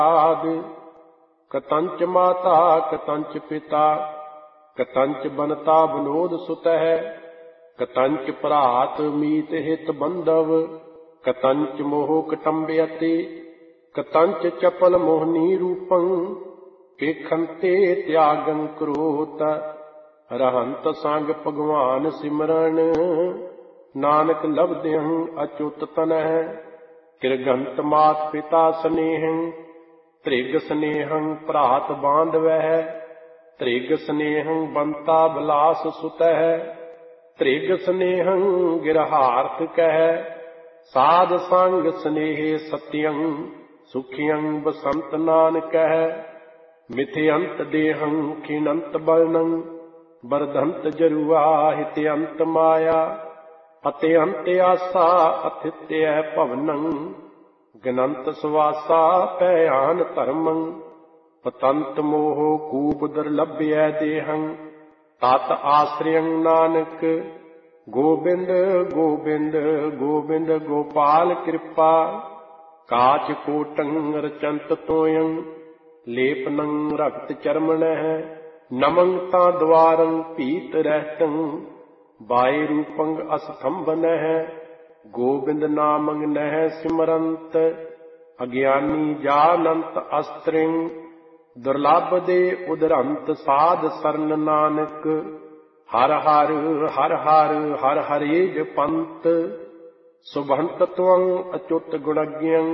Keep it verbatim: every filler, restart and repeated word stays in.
आद कतंच माता कतंच पिता कतंच बनता विनोद सुतः कतंच भ्रात मीत हित बंधव कतंच मोह कटंबयति कतंच चपल मोहनी रूपं केखंते त्यागं क्रोत रहंत संग भगवान सिमरन नानक लभदेहं अच्युत तनः किरगंत मात पिता स्नेहं त्रिग स्नेहं भ्रात बांधवः त्रिग स्नेहं बंता बिलास सुतः त्रिग स्नेहं गिरहार्थ कह साध संग स्नेह सत्यं सुखियं बसंत नानकः मिथ्यंत देहं खिनंत बलनं बरधंत जरुआ हित्यंत माया अत्यंत आसा अथित्य भवनं गनंत सुवासा पयान धर्मं पतंत मोह कूप दुर्लभ्य देहं तात आश्रयं नानक गोबिंद गोबिंद गोबिंद गोपाल कृपा काच कोटं रचंत तोयं लेपनं रक्त चर्मणः नमं ता द्वारं पीत रहतं बाय रूपं अस्तंभनः गोविंद नामं नः सिमरंत अज्ञानी जानंत अस्त्रिं दुर्लभ दे उदरंत साध सरन नानक हर हर हर हर हर हरे जपंत सुभंत त्वं अच्युत गुणज्ञं